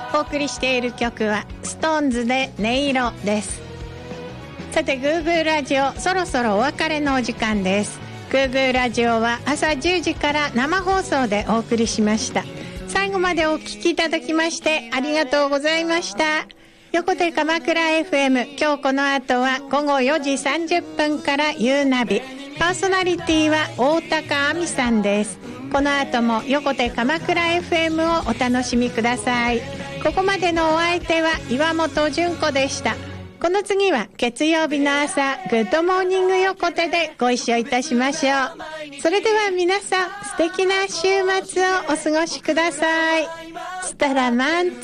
お送りしている曲はストーンズで音色です。さて、グーグーラジオ、そろそろお別れのお時間です。グーグーラジオは朝10時から生放送でお送りしました。最後までお聞きいただきましてありがとうございました。横手鎌倉 FM、 今日この後は午後4時30分からゆうナビ、パーソナリティは大高亜美さんです。この後も横手鎌倉 FM をお楽しみください。ここまでのお相手は岩本純子でした。この次は月曜日の朝、グッドモーニング横手でご一緒いたしましょう。それでは皆さん、素敵な週末をお過ごしください。スタラマンツ